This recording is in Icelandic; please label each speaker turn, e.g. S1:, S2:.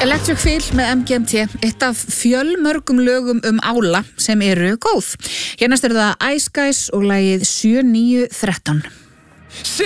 S1: Electric Feel með MGMT, eitt af fjölmörgum lögum ála sem eru góð. Hérna er það Ice Guys og lagið 7913.